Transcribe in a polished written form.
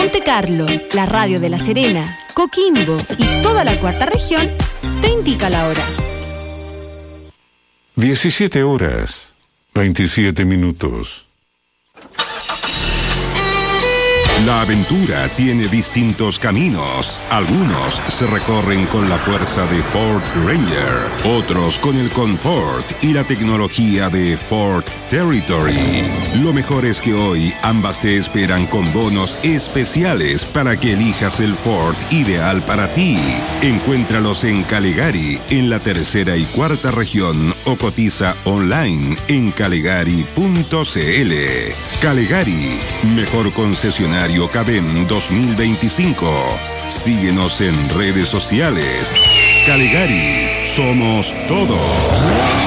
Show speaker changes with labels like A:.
A: Monte Carlo, la radio de La Serena, Coquimbo y toda la cuarta región te indica la hora.
B: 17 horas, 27 minutos.
C: La aventura tiene distintos caminos. Algunos se recorren con la fuerza de Ford Ranger, otros con el confort y la tecnología de Ford Territory. Lo mejor es que hoy ambas te esperan con bonos especiales para que elijas el Ford ideal para ti. Encuéntralos en Calegari, en la tercera y cuarta región, o cotiza online en calegari.cl. Calegari, mejor concesionario Cabem 2025. Síguenos en redes sociales. Calegari, somos todos.